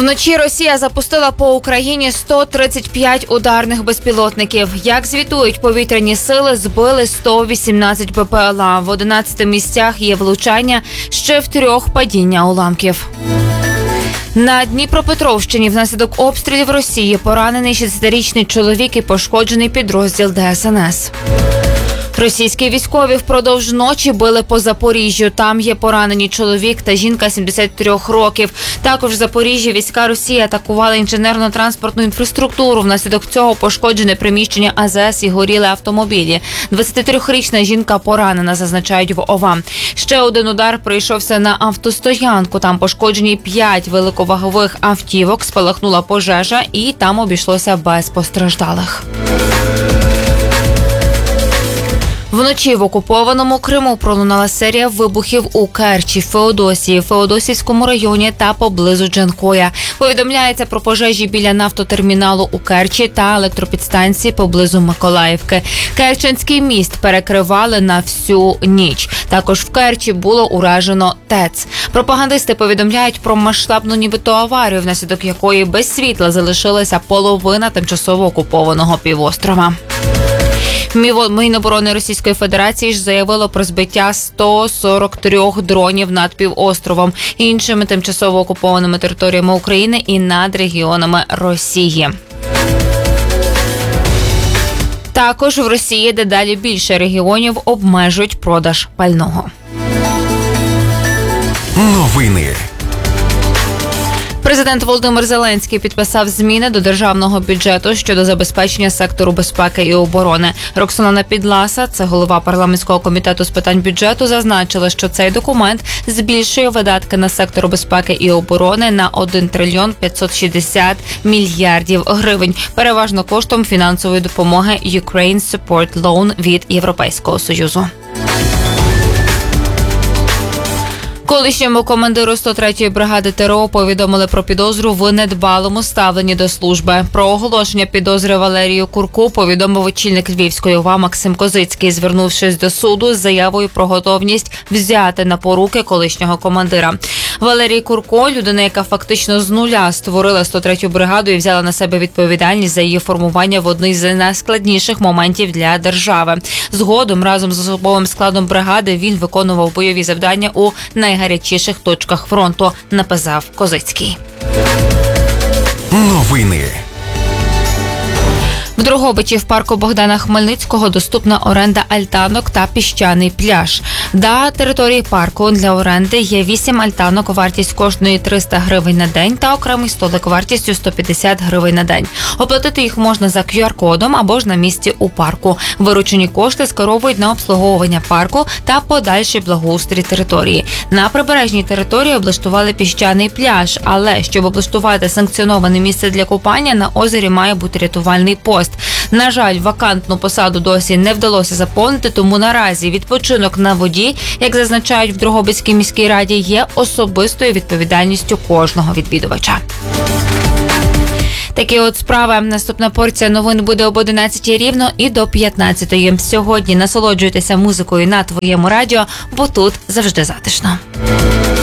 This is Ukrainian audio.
Вночі Росія запустила по Україні 135 ударних безпілотників. Як звітують повітряні сили, збили 118 БПЛА. В 11 місцях є влучання, ще в 3 падіння уламків. На Дніпропетровщині внаслідок обстрілів Росії поранений 60-річний чоловік і пошкоджений підрозділ ДСНС. Російські військові впродовж ночі били по Запоріжжю. Там є поранені чоловік та жінка 73 років. Також в Запоріжжі війська Росії атакували інженерно-транспортну інфраструктуру. Внаслідок цього пошкоджене приміщення АЗС і горіли автомобілі. 23-річна жінка поранена, зазначають в ОВА. Ще один удар прийшовся на автостоянку. Там пошкоджені 5 великовагових автівок, спалахнула пожежа і там обійшлося без постраждалих. Вночі в окупованому Криму пролунала серія вибухів у Керчі, Феодосії, Феодосівському районі та поблизу Джанкоя. Повідомляється про пожежі біля нафтотерміналу у Керчі та електропідстанції поблизу Миколаївки. Керченський міст перекривали на всю ніч. Також в Керчі було уражено ТЕЦ. Пропагандисти повідомляють про масштабну нібито аварію, внаслідок якої без світла залишилася половина тимчасово окупованого півострова. Міноборони Російської Федерації ж заявило про збиття 143 дронів над півостровом, іншими тимчасово окупованими територіями України і над регіонами Росії. Також в Росії дедалі більше регіонів обмежують продаж пального. Новини. Президент Володимир Зеленський підписав зміни до державного бюджету щодо забезпечення сектору безпеки і оборони. Роксолана Підласа, це голова парламентського комітету з питань бюджету, зазначила, що цей документ збільшує видатки на сектор безпеки і оборони на 1 трильйон 560 мільярдів гривень, переважно коштом фінансової допомоги Ukraine Support Loan від Європейського Союзу. Колишньому командиру 103-ї бригади ТРО повідомили про підозру в недбалому ставленні до служби. Про оголошення підозри Валерію Курку повідомив очільник Львівської ОВА Максим Козицький, звернувшись до суду з заявою про готовність взяти на поруки колишнього командира. Валерій Курко – людина, яка фактично з нуля створила 103-ю бригаду і взяла на себе відповідальність за її формування в одній з найскладніших моментів для держави. Згодом разом з особовим складом бригади він виконував бойові завдання у найгарячіших точках фронту, написав Козицький. Новини. В Дрогобичі в парку Богдана Хмельницького доступна оренда альтанок та піщаний пляж. На території парку для оренди є 8 альтанок, вартість кожної 300 гривень на день та окремий столик вартістю 150 гривень на день. Оплатити їх можна за QR-кодом або ж на місці у парку. Виручені кошти скеровують на обслуговування парку та подальший благоустрій території. На прибережній території облаштували піщаний пляж, але щоб облаштувати санкціоноване місце для купання, на озері має бути рятувальний пост. На жаль, вакантну посаду досі не вдалося заповнити, тому наразі відпочинок на воді, як зазначають в Дрогобицькій міській раді, є особистою відповідальністю кожного відвідувача. Такі от справи. Наступна порція новин буде об 11-й рівно і до 15-ї. Сьогодні насолоджуйтеся музикою на твоєму радіо, бо тут завжди затишно.